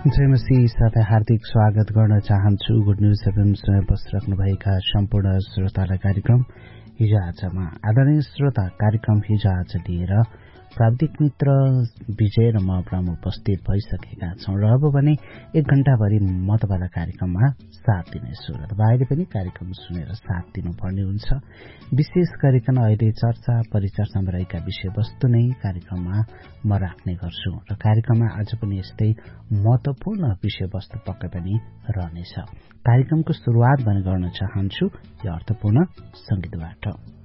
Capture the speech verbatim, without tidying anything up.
जयमसी साथै हार्दिक स्वागत गर्न चाहन्छु। गुड न्यूज एफएम समय बसिराख्नुभएका सम्पूर्ण श्रोतालाई कार्यक्रम हिजो आजमा। आदरणीय श्रोता, कार्यक्रम हिजो आज लिएर प्राविधिक मित्र विजय र म ब्रह्म उपस्थित भइसकेका छौं र अब भने एक घण्टाभरि म तपाईँलाई कार्यक्रममा साथ दिनेछु र तपाईँले पनि कार्यक्रम सुनेर साथ दिनुपर्ने हुन्छ। विशेष गरिकन अहिले चर्चा परिचर्चामा रहेका विषयवस्तु नै कार्यक्रममा म राख्ने गर्छु र कार्यक्रममा आज पनि यस्तै महत्वपूर्ण विषयवस्तु पक्कै पनि रहनेछ। कार्यक्रमको शुरूआत भने गर्न चाहन्छु यो अर्थपूर्ण संगीतबाट।